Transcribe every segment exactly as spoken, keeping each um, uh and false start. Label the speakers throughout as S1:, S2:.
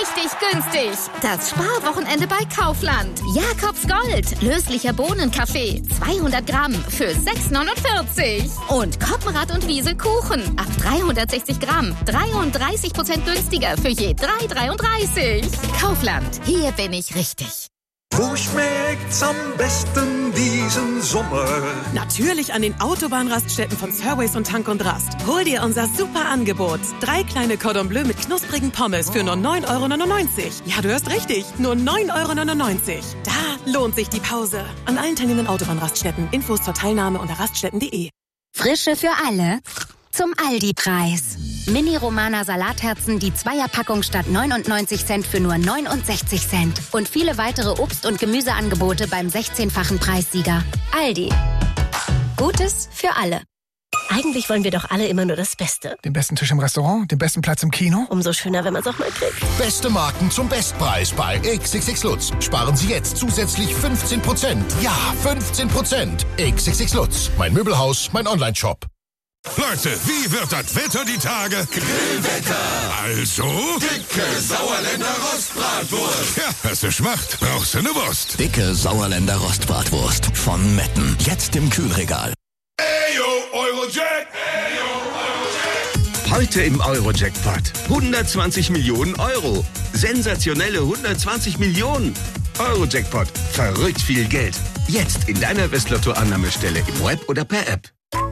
S1: richtig günstig. Das Sparwochenende bei Kaufland. Jakobs Gold. Löslicher Bohnenkaffee. zweihundert Gramm für sechs neunundvierzig. Und Koppenrad und Wiese Kuchen. Ab dreihundertsechzig Gramm. dreiunddreißig Prozent günstiger für je drei dreiunddreißig. Kaufland. Hier bin ich richtig.
S2: Wo schmeckt's am besten diesen Sommer?
S3: Natürlich an den Autobahnraststätten von Surways und Tank und Rast. Hol dir unser super Angebot. Drei kleine Cordon Bleu mit knusprigen Pommes für nur neun Euro neunundneunzig. Ja, du hörst richtig. Nur neun Euro neunundneunzig. Da lohnt sich die Pause. An allen teilnehmenden Autobahnraststätten. Infos zur Teilnahme unter raststätten punkt de.
S4: Frische für alle. Zum Aldi-Preis. Mini-Romana Salatherzen, die Zweierpackung statt neunundneunzig Cent für nur neunundsechzig Cent. Und viele weitere Obst- und Gemüseangebote beim sechzehnfachen Preissieger. Aldi. Gutes für alle.
S5: Eigentlich wollen wir doch alle immer nur das Beste.
S6: Den besten Tisch im Restaurant, den besten Platz im Kino.
S5: Umso schöner, wenn man es auch mal kriegt.
S7: Beste Marken zum Bestpreis bei X X X Lutz. Sparen Sie jetzt zusätzlich fünfzehn Prozent. Ja, fünfzehn Prozent. X X X Lutz. Mein Möbelhaus, mein Online-Shop.
S8: Leute, wie wird das Wetter die Tage?
S9: Grillwetter.
S8: Also?
S9: Dicke Sauerländer Rostbratwurst.
S8: Ja, hast du Schmacht, brauchst du eine Wurst.
S10: Dicke Sauerländer Rostbratwurst von Metten. Jetzt im Kühlregal.
S9: Eyo, Eurojack. Eyo, Eurojack.
S11: Heute im Eurojackpot. hundertzwanzig Millionen Euro. Sensationelle hundertzwanzig Millionen. Eurojackpot. Verrückt viel Geld. Jetzt in deiner Westlotto-Annahmestelle im Web oder per App.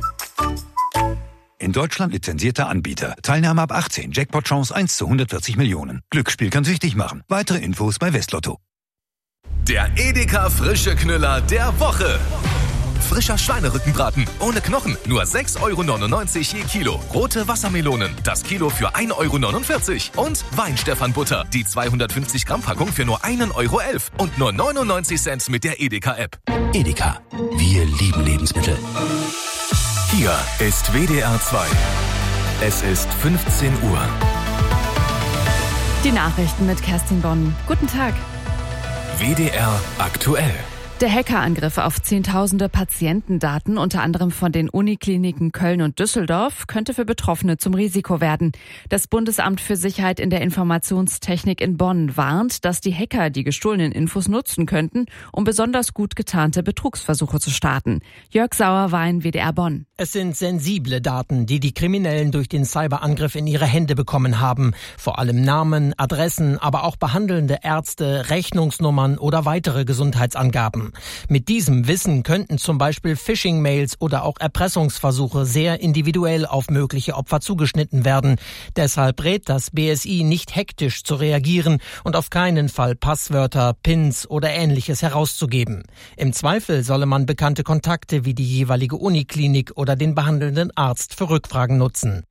S12: In Deutschland lizenzierter Anbieter. Teilnahme ab achtzehn. Jackpot-Chance eins zu hundertvierzig Millionen. Glücksspiel kann süchtig machen. Weitere Infos bei Westlotto.
S13: Der Edeka Frische Knüller der Woche. Frischer Schweinerückenbraten ohne Knochen. Nur sechs Euro neunundneunzig je Kilo. Rote Wassermelonen. Das Kilo für ein Euro neunundvierzig. Und Weinstefan-Butter. Die zweihundertfünfzig Gramm Packung für nur ein Euro elf. Und nur neunundneunzig Cent mit der Edeka-App.
S10: Edeka. Wir lieben Lebensmittel.
S13: Hier ist W D R zwei. Es ist fünfzehn Uhr.
S14: Die Nachrichten mit Kerstin Bonn. Guten Tag.
S13: W D R aktuell.
S14: Der Hackerangriff auf zehntausende Patientendaten, unter anderem von den Unikliniken Köln und Düsseldorf, könnte für Betroffene zum Risiko werden. Das Bundesamt für Sicherheit in der Informationstechnik in Bonn warnt, dass die Hacker die gestohlenen Infos nutzen könnten, um besonders gut getarnte Betrugsversuche zu starten. Jörg Sauer war in W D R Bonn.
S15: Es sind sensible Daten, die die Kriminellen durch den Cyberangriff in ihre Hände bekommen haben. Vor allem Namen, Adressen, aber auch behandelnde Ärzte, Rechnungsnummern oder weitere Gesundheitsangaben. Mit diesem Wissen könnten zum Beispiel Phishing-Mails oder auch Erpressungsversuche sehr individuell auf mögliche Opfer zugeschnitten werden. Deshalb rät das B S I nicht hektisch zu reagieren und auf keinen Fall Passwörter, Pins oder Ähnliches herauszugeben. Im Zweifel solle man bekannte Kontakte wie die jeweilige Uniklinik oder den behandelnden Arzt für Rückfragen nutzen.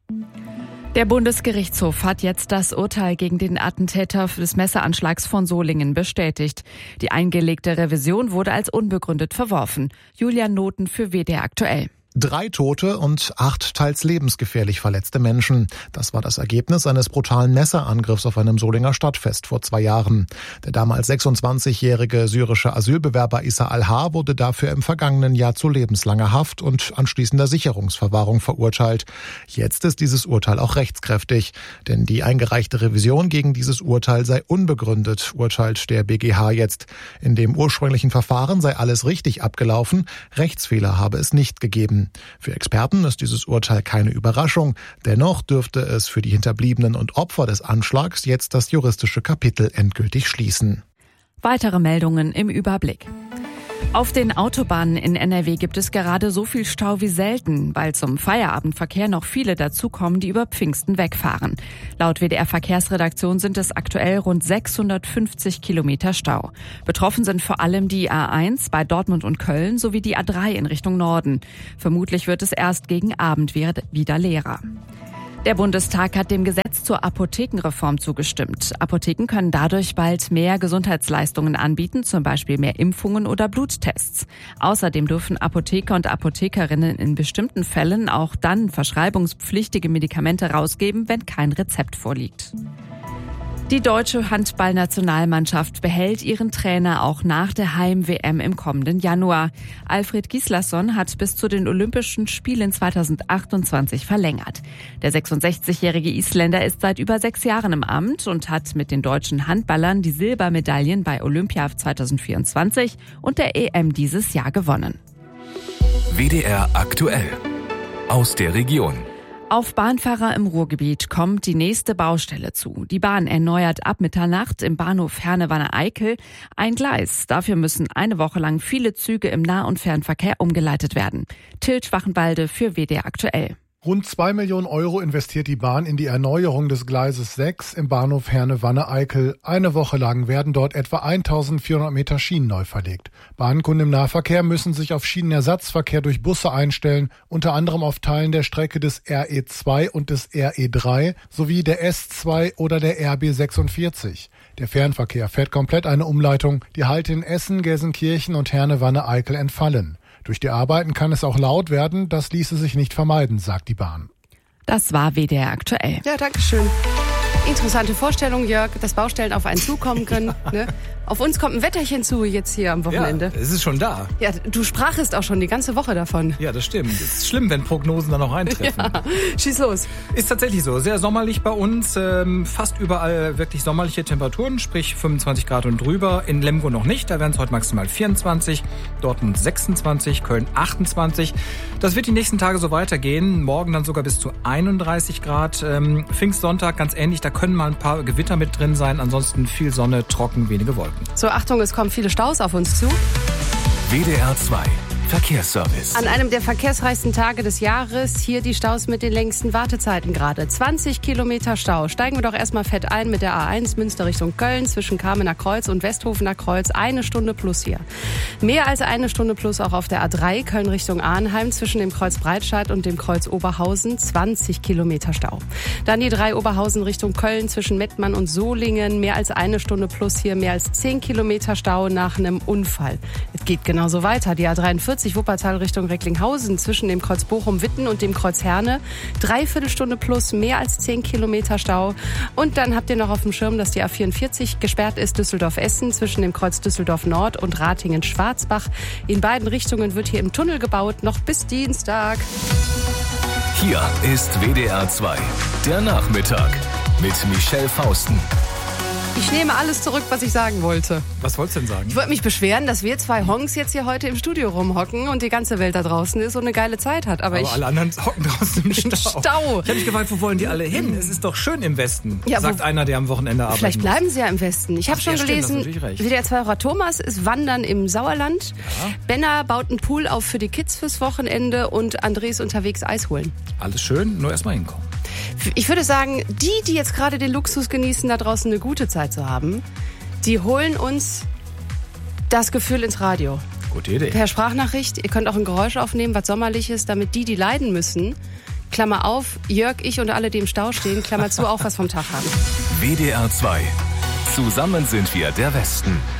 S14: Der Bundesgerichtshof hat jetzt das Urteil gegen den Attentäter des Messeranschlags von Solingen bestätigt. Die eingelegte Revision wurde als unbegründet verworfen. Julian Noten für W D R aktuell.
S16: Drei Tote und acht teils lebensgefährlich verletzte Menschen. Das war das Ergebnis eines brutalen Messerangriffs auf einem Solinger Stadtfest vor zwei Jahren. Der damals sechsundzwanzigjährige syrische Asylbewerber Issa Al-Har wurde dafür im vergangenen Jahr zu lebenslanger Haft und anschließender Sicherungsverwahrung verurteilt. Jetzt ist dieses Urteil auch rechtskräftig, denn die eingereichte Revision gegen dieses Urteil sei unbegründet, urteilt der B G H jetzt. In dem ursprünglichen Verfahren sei alles richtig abgelaufen, Rechtsfehler habe es nicht gegeben. Für Experten ist dieses Urteil keine Überraschung. Dennoch dürfte es für die Hinterbliebenen und Opfer des Anschlags jetzt das juristische Kapitel endgültig schließen.
S14: Weitere Meldungen im Überblick. Auf den Autobahnen in N R W gibt es gerade so viel Stau wie selten, weil zum Feierabendverkehr noch viele dazukommen, die über Pfingsten wegfahren. Laut W D R Verkehrsredaktion sind es aktuell rund sechshundertfünfzig Kilometer Stau. Betroffen sind vor allem die A eins bei Dortmund und Köln sowie die A drei in Richtung Norden. Vermutlich wird es erst gegen Abend wieder leerer. Der Bundestag hat dem Gesetz zur Apothekenreform zugestimmt. Apotheken können dadurch bald mehr Gesundheitsleistungen anbieten, zum Beispiel mehr Impfungen oder Bluttests. Außerdem dürfen Apotheker und Apothekerinnen in bestimmten Fällen auch dann verschreibungspflichtige Medikamente rausgeben, wenn kein Rezept vorliegt. Die deutsche Handballnationalmannschaft behält ihren Trainer auch nach der Heim-W M im kommenden Januar. Alfred Gislason hat bis zu den Olympischen Spielen zweitausendachtundzwanzig verlängert. Der sechsundsechzigjährige Isländer ist seit über sechs Jahren im Amt und hat mit den deutschen Handballern die Silbermedaillen bei Olympia zweitausendvierundzwanzig und der E M dieses Jahr gewonnen.
S13: W D R aktuell aus der Region.
S14: Auf Bahnfahrer im Ruhrgebiet kommt die nächste Baustelle zu. Die Bahn erneuert ab Mitternacht im Bahnhof Herne-Wanne-Eickel ein Gleis. Dafür müssen eine Woche lang viele Züge im Nah- und Fernverkehr umgeleitet werden. Till Schwachenbalde für W D R aktuell.
S16: Rund zwei Millionen Euro investiert die Bahn in die Erneuerung des Gleises sechs im Bahnhof Herne-Wanne-Eickel. Eine Woche lang werden dort etwa eintausendvierhundert Meter Schienen neu verlegt. Bahnkunden im Nahverkehr müssen sich auf Schienenersatzverkehr durch Busse einstellen, unter anderem auf Teilen der Strecke des R E zwei und des R E drei sowie der S zwei oder der R B sechsundvierzig. Der Fernverkehr fährt komplett eine Umleitung, die Halte in Essen, Gelsenkirchen und Herne-Wanne-Eickel entfallen. Durch die Arbeiten kann es auch laut werden, das ließe sich nicht vermeiden, sagt die Bahn.
S14: Das war W D R aktuell.
S17: Ja, danke schön. Interessante Vorstellung, Jörg, dass Baustellen auf einen zukommen können. Ne? Auf uns kommt ein Wetterchen zu jetzt hier am Wochenende.
S18: Ja, es ist schon da.
S17: Ja, du sprachest auch schon die ganze Woche davon.
S18: Ja, das stimmt. Es ist schlimm, wenn Prognosen dann noch eintreffen.
S17: Ja, schieß los.
S18: Ist tatsächlich so. Sehr sommerlich bei uns. Ähm, fast überall wirklich sommerliche Temperaturen, sprich fünfundzwanzig Grad und drüber. In Lemgo noch nicht. Da werden es heute maximal vierundzwanzig. Dortmund sechsundzwanzig, Köln achtundzwanzig. Das wird die nächsten Tage so weitergehen. Morgen dann sogar bis zu einunddreißig Grad. Ähm, Pfingstsonntag ganz ähnlich. Da können mal ein paar Gewitter mit drin sein. Ansonsten viel Sonne, trocken, wenige Wolken.
S17: So, Achtung, es kommen viele Staus auf uns zu.
S13: W D R zwei Verkehrsservice.
S17: An einem der verkehrsreichsten Tage des Jahres hier die Staus mit den längsten Wartezeiten gerade. zwanzig Kilometer Stau. Steigen wir doch erstmal fett ein mit der A eins Münster Richtung Köln zwischen Kamener Kreuz und Westhofener Kreuz. Eine Stunde plus hier. Mehr als eine Stunde plus auch auf der A drei Köln Richtung Arnheim zwischen dem Kreuz Breitscheid und dem Kreuz Oberhausen. zwanzig Kilometer Stau. Dann die drei Oberhausen Richtung Köln zwischen Mettmann und Solingen. Mehr als eine Stunde plus hier. Mehr als zehn Kilometer Stau nach einem Unfall. Es geht genauso weiter. Die A dreiundvierzig Wuppertal Richtung Recklinghausen zwischen dem Kreuz Bochum-Witten und dem Kreuz Herne. Dreiviertel Stunde plus, mehr als zehn Kilometer Stau. Und dann habt ihr noch auf dem Schirm, dass die A vierundvierzig gesperrt ist, Düsseldorf-Essen zwischen dem Kreuz Düsseldorf-Nord und Ratingen-Schwarzbach. In beiden Richtungen wird hier im Tunnel gebaut, noch bis Dienstag.
S13: Hier ist W D R zwei, der Nachmittag mit Michelle Fausten.
S17: Ich nehme alles zurück, was ich sagen wollte.
S18: Was wolltest du denn sagen?
S17: Ich wollte mich beschweren, dass wir zwei Honks jetzt hier heute im Studio rumhocken und die ganze Welt da draußen ist und eine geile Zeit hat. Aber,
S18: Aber
S17: ich
S18: alle anderen hocken draußen im Stau.
S17: Stau.
S18: Ich habe mich gefragt, wo wollen die alle hin? Es ist doch schön im Westen,
S17: ja,
S18: sagt einer, der am Wochenende arbeitet.
S17: Vielleicht bleiben sie ja im Westen. Ich habe schon
S18: ja,
S17: gelesen,
S18: stimmt,
S17: W D R zwei-Hörer Thomas ist wandern im Sauerland. Ja. Benner baut einen Pool auf für die Kids fürs Wochenende und André ist unterwegs Eis holen.
S18: Alles schön, nur erstmal hinkommen.
S17: Ich würde sagen, die, die jetzt gerade den Luxus genießen, da draußen eine gute Zeit zu haben, die holen uns das Gefühl ins Radio.
S18: Gute Idee.
S17: Per Sprachnachricht. Ihr könnt auch ein Geräusch aufnehmen, was Sommerliches, damit die, die leiden müssen, Klammer auf, Jörg, ich und alle, die im Stau stehen, Klammer zu, auch was vom Tag haben.
S13: W D R zwei. Zusammen sind wir der Westen.